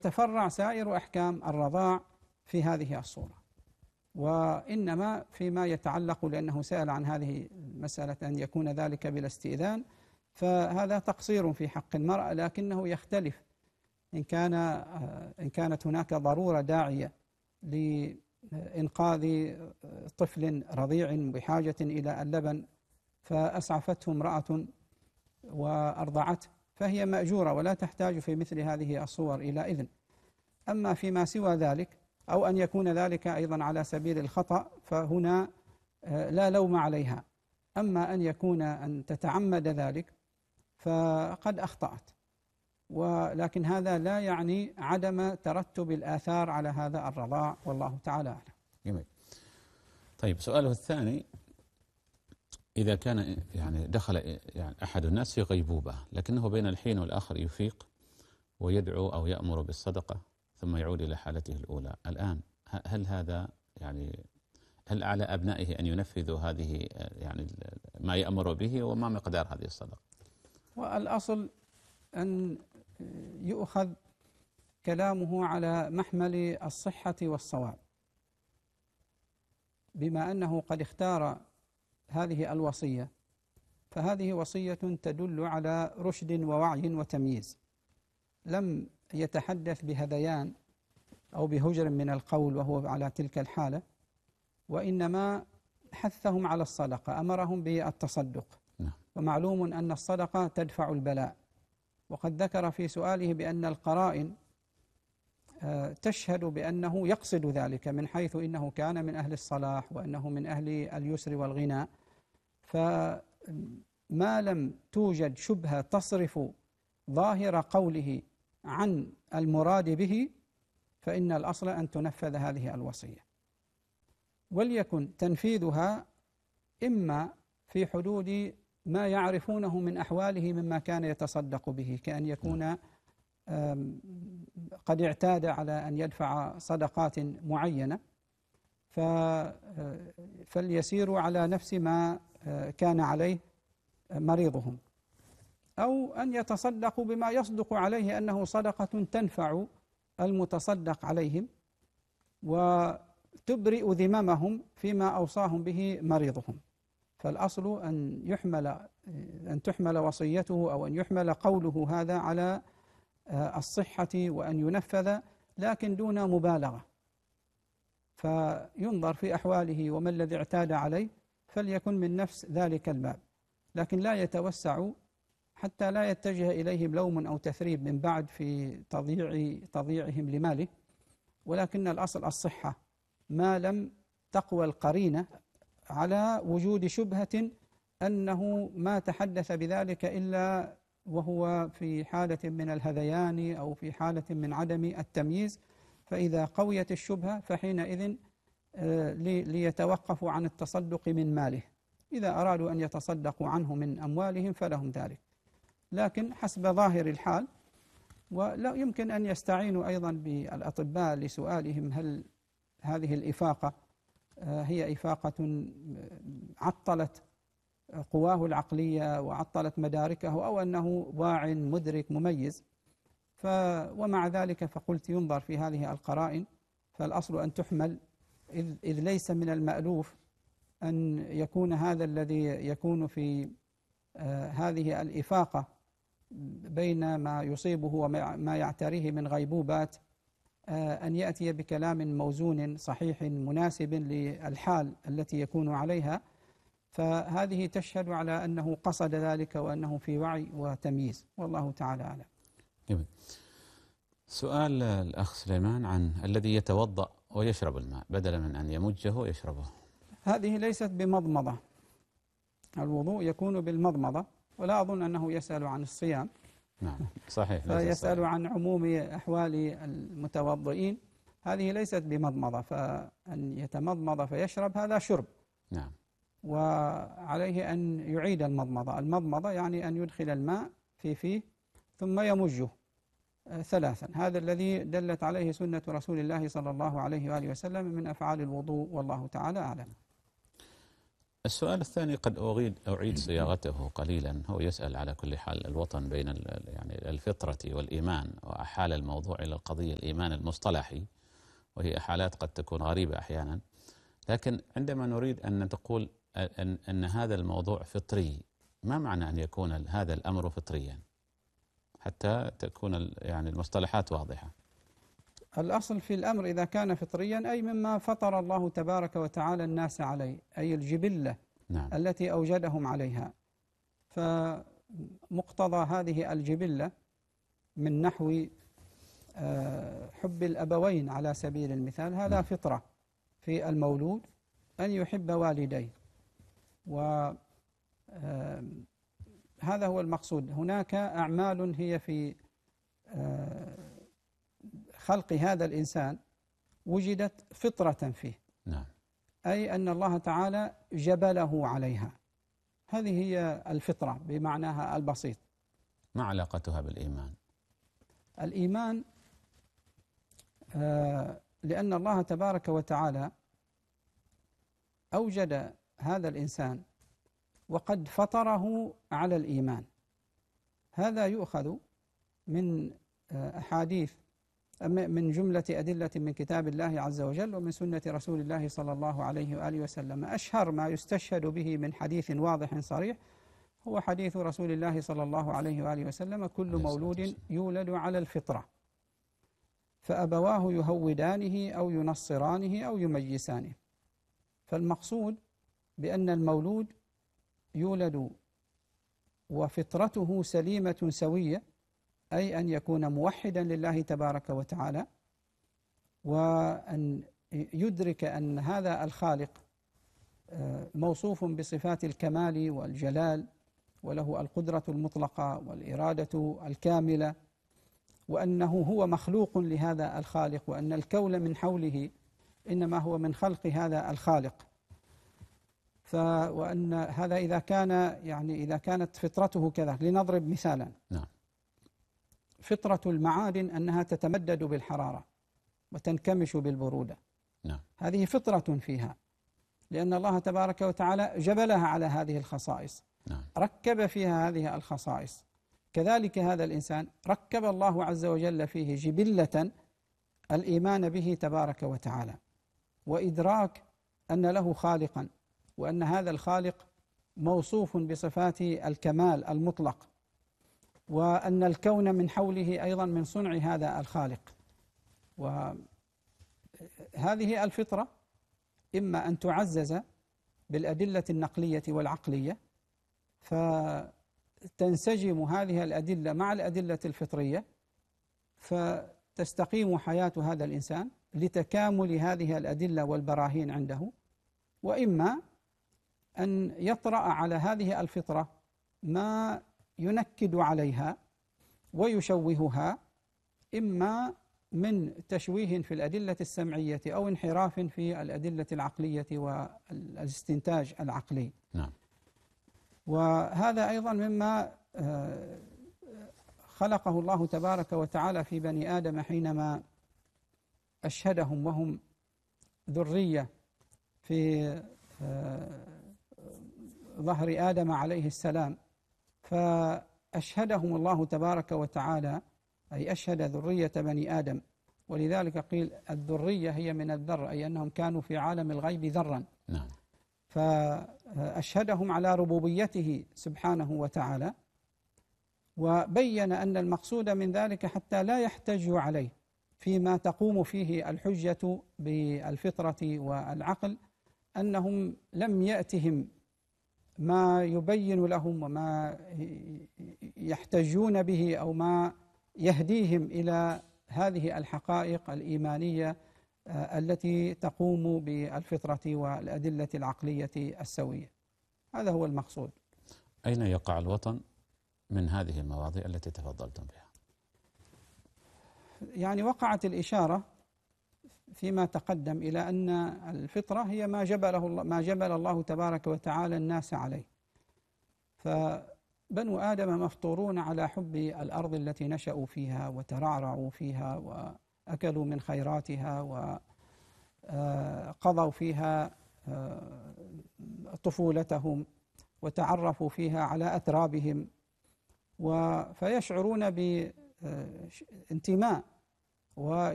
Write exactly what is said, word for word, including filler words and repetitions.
تفرع سائر أحكام الرضاع في هذه الصورة. وإنما فيما يتعلق، لأنه سأل عن هذه المسألة أن يكون ذلك بلا استئذان، فهذا تقصير في حق المرأة، لكنه يختلف إن كان إن كانت هناك ضرورة داعية لإنقاذ طفل رضيع بحاجة إلى اللبن فأسعفته امرأة وأرضعته، فهي مأجورة ولا تحتاج في مثل هذه الصور إلى إذن. أما فيما سوى ذلك، أو أن يكون ذلك أيضا على سبيل الخطأ، فهنا لا لوم عليها. أما أن يكون أن تتعمد ذلك فقد أخطأت، ولكن هذا لا يعني عدم ترتب الآثار على هذا الرضاع، والله تعالى أعلم. جميل. طيب، سؤاله الثاني: إذا كان يعني دخل يعني أحد الناس في غيبوبة، لكنه بين الحين والآخر يفيق ويدعو أو يأمر بالصدقة ثم يعود إلى حالته الأولى، الآن هل هذا يعني هل على أبنائه أن ينفذوا هذه يعني ما يأمر به، وما مقدار هذه الصدقة؟ والأصل أن يؤخذ كلامه على محمل الصحة والصواب، بما أنه قد اختار هذه الوصية، فهذه وصية تدل على رشد ووعي وتمييز، لم يتحدث بهذيان أو بهجر من القول وهو على تلك الحالة، وإنما حثهم على الصدقة، أمرهم بالتصدق. ومعلوم أن الصدقة تدفع البلاء، وقد ذكر في سؤاله بأن القرائن تشهد بأنه يقصد ذلك، من حيث إنه كان من أهل الصلاح وأنه من أهل اليسر والغنى، فما لم توجد شبهة تصرف ظاهر قوله عن المراد به، فإن الأصل أن تنفذ هذه الوصية، وليكن تنفيذها إما في حدود ما يعرفونه من أحواله مما كان يتصدق به، كأن يكون قد اعتاد على أن يدفع صدقات معينة، فليسيروا على نفس ما كان عليه مريضهم، أو أن يتصدقوا بما يصدق عليه أنه صدقة تنفع المتصدق عليهم وتبرئ ذممهم فيما أوصاهم به مريضهم. فالأصل أن يحمل أن تحمل وصيته أو أن يحمل قوله هذا على الصحة وأن ينفذ، لكن دون مبالغة، فينظر في أحواله وما الذي اعتاد عليه فليكن من نفس ذلك الباب، لكن لا يتوسع حتى لا يتجه إليهم لوم أو تثريب من بعد في تضييع تضييعهم لماله، ولكن الأصل الصحة ما لم تقوى القرينة على وجود شبهة أنه ما تحدث بذلك إلا وهو في حالة من الهذيان أو في حالة من عدم التمييز، فإذا قويت الشبهة فحينئذ ليتوقفوا عن التصدق من ماله، إذا أرادوا أن يتصدقوا عنه من أموالهم فلهم ذلك، لكن حسب ظاهر الحال. ولا يمكن أن يستعينوا أيضا بالأطباء لسؤالهم هل هذه الإفاقة هي إفاقة عطلت قواه العقلية وعطلت مداركه، أو أنه واع مدرك مميز. ف ومع ذلك فقلت ينظر في هذه القرائن، فالأصل أن تحمل، إذ, إذ ليس من المألوف أن يكون هذا الذي يكون في آه هذه الإفاقة بين ما يصيبه وما يعتريه من غيبوبات آه أن يأتي بكلام موزون صحيح مناسب للحال التي يكون عليها، فهذه تشهد على أنه قصد ذلك وأنه في وعي وتمييز، والله تعالى أعلم. جميل. سؤال الأخ سليمان عن الذي يتوضأ ويشرب الماء بدلا من أن يمجه يشربه. هذه ليست بمضمضة، الوضوء يكون بالمضمضة، ولا أظن أنه يسأل عن الصيام. نعم صحيح. فيسأل عن عموم أحوال المتوضئين، هذه ليست بمضمضة، فأن يتمضمض فيشرب هذا شرب. نعم. وعليه أن يعيد المضمضة. المضمضة يعني أن يدخل الماء في فيه ثم يمجه ثلاثا، هذا الذي دلت عليه سنة رسول الله صلى الله عليه وآله وسلم من أفعال الوضوء، والله تعالى أعلم. السؤال الثاني قد أعيد أعيد صياغته قليلا. هو يسأل على كل حال الوطن بين يعني الفطرة والإيمان، وأحال الموضوع إلى القضية الإيمان المصطلحي، وهي حالات قد تكون غريبة أحيانا. لكن عندما نريد أن نقول أن, أن هذا الموضوع فطري، ما معنى أن يكون هذا الأمر فطريا حتى تكون يعني المصطلحات واضحة؟ الأصل في الأمر إذا كان فطريا أي مما فطر الله تبارك وتعالى الناس عليه، أي الجبلة نعم. التي أوجدهم عليها. فمقتضى هذه الجبلة من نحو حب الأبوين على سبيل المثال، هذا نعم. فطرة في المولود أن يحب والديه، وهذا هو المقصود. هناك أعمال هي في خلق هذا الإنسان وجدت فطرة فيه. نعم. أي أن الله تعالى جبله عليها، هذه هي الفطرة بمعناها البسيط. ما علاقتها بالإيمان؟ الإيمان آه لأن الله تبارك وتعالى أوجد هذا الإنسان وقد فطره على الإيمان. هذا يؤخذ من آه أحاديث، من جملة أدلة من كتاب الله عز وجل ومن سنة رسول الله صلى الله عليه وآله وسلم. أشهر ما يستشهد به من حديث واضح صريح هو حديث رسول الله صلى الله عليه وآله وسلم: كل مولود يولد على الفطرة فأبواه يهودانه أو ينصرانه أو يمجسانه. فالمقصود بأن المولود يولد وفطرته سليمة سوية، أي أن يكون موحدا لله تبارك وتعالى، وأن يدرك أن هذا الخالق موصوف بصفات الكمال والجلال، وله القدرة المطلقة والإرادة الكاملة، وأنه هو مخلوق لهذا الخالق، وأن الكون من حوله إنما هو من خلق هذا الخالق. ف وأن هذا إذا كان يعني إذا كانت فطرته كذا. لنضرب مثالا: نعم. فطرة المعادن أنها تتمدد بالحرارة وتنكمش بالبرودة. نعم. هذه فطرة فيها، لأن الله تبارك وتعالى جبلها على هذه الخصائص. نعم. ركب فيها هذه الخصائص. كذلك هذا الإنسان ركب الله عز وجل فيه جبلة الإيمان به تبارك وتعالى، وإدراك أن له خالقا، وأن هذا الخالق موصوف بصفات الكمال المطلق، وأن الكون من حوله أيضا من صنع هذا الخالق. وهذه الفطرة إما أن تعزز بالأدلة النقلية والعقلية، فتنسجم هذه الأدلة مع الأدلة الفطرية، فتستقيم حياة هذا الإنسان لتكامل هذه الأدلة والبراهين عنده. وإما أن يطرأ على هذه الفطرة ما ينكد عليها ويشوهها، إما من تشويه في الأدلة السمعية أو انحراف في الأدلة العقلية والاستنتاج العقلي. نعم. وهذا أيضا مما خلقه الله تبارك وتعالى في بني آدم حينما أشهدهم وهم ذرية في ظهر آدم عليه السلام، فأشهدهم الله تبارك وتعالى، أي أشهد ذرية بني آدم. ولذلك قيل الذرية هي من الذر، أي أنهم كانوا في عالم الغيب ذرا. نعم. فأشهدهم على ربوبيته سبحانه وتعالى، وبين أن المقصود من ذلك حتى لا يحتجوا عليه فيما تقوم فيه الحجة بالفطرة والعقل، أنهم لم يأتهم ما يبين لهم وما يحتجون به أو ما يهديهم إلى هذه الحقائق الإيمانية التي تقوم بالفطرة والأدلة العقلية السوية. هذا هو المقصود. أين يقع الوطن من هذه المواضيع التي تفضلتم بها؟ يعني وقعت الإشارة فيما تقدم إلى أن الفطرة هي ما جبله الله ما جبل الله تبارك وتعالى الناس عليه. فبنو آدم مفطورون على حب الأرض التي نشأوا فيها وترعرعوا فيها وأكلوا من خيراتها وقضوا فيها طفولتهم وتعرفوا فيها على أترابهم، فيشعرون بانتماء و